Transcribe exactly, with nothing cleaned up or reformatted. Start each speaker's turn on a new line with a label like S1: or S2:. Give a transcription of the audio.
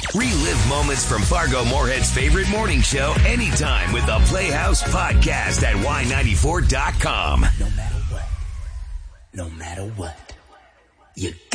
S1: Relive moments from Fargo Moorhead's favorite morning show anytime with the Playhouse Podcast at Y ninety-four dot com.
S2: No matter what, no matter what, you